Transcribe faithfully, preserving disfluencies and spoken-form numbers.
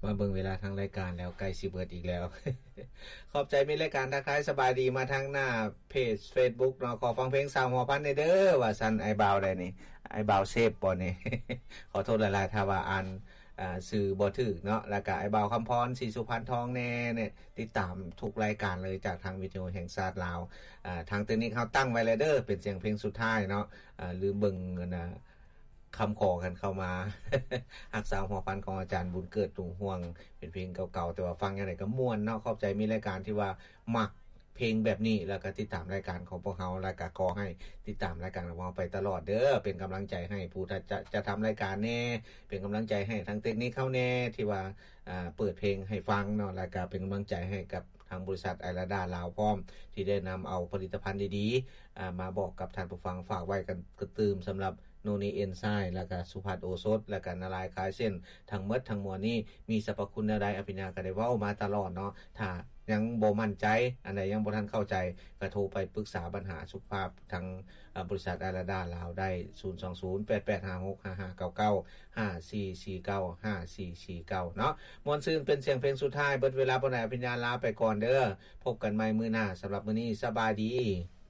มาเบิ่งเวลาทางรายการแล้วใกล้สิเบิดอีกแล้ว ขอบใจมีรายการทักทายสบายดีมาทางหน้าเพจ Facebook เนาะขอฟังเพลงสาวหัวพันธุ์เด้อว่าซั่นไอ้บ่าวได้นี่ไอ้บ่าวเซฟบ่นี่ ขอโทษหลายๆถ้าว่าอ่านอ่าสื่อบ่ถูกเนาะแล้วก็ไอ้บ่าวคำพรศรีสุพรรณทองแน่เนี่ยติดตามทุกรายการเลยจากทางวิทยุแห่งชาติลาวอ่าทางตัวนี้เขาตั้งไว้แล้วเด้อเป็นเสียงเพลงสุดท้ายเนาะอ่าลืมเบิ่งนะคำขอกันเข้ามา หักสาวหัวพันของอาจารย์บุญเกิดตุงห่วงเป็นเพลงเก่าๆแต่ว่าฟังอย่างไรก็ม่วนเนาะขอบใจมีรายการที่ว่ามักเพลงแบบนี้แล้วก็ติดตามรายการของพวกเราแล้วก็ขอให้ติดตามรายการของเราไปตลอดเด้อเป็นกำลังใจให้ผู้จะจะจะทำรายการแน่เป็นกำลังใจให้ทั้งเทคนิคเข้าแน่ที่ว่าอ่าเปิดเพลงให้ฟังเนาะแล้วก็เป็นกำลังใจให้กับทางบริษัทไอราดาลาวพร้อมที่ได้นำเอาผลิตภัณฑ์ดีๆอ่ามาบอกกับท่านผู้ฟังฝากไว้กันกระตืมสำหรับโนนีเอนไซม์แล้วก็สุภัทรโอสถแล้วก็นารายคลายเส้นทั้งหมดทั้งมวลนี้มีสรรพคุณใดอภิญญาก็ได้เว้ามาตลอดเนาะถ้ายังบ่มั่นใจอันใดยังบ่ทันเข้าใจก็โทรไปปรึกษาปัญหาสุขภาพทางบริษัทอาราดาลาวได้ศูนย์ สอง ศูนย์ แปด แปด ห้า หก ห้า ห้า เก้า เก้า ห้า สี่ สี่ เก้า ห้า สี่ สี่ เก้าเนาะมวนซื่นเป็นเสียงเพลงสุดท้ายเบิดเวลาบ่ได้อภิญญาลาไปก่อนเด้อพบกันใหม่มื้อหน้าสำหรับมื้อนี้สบายดี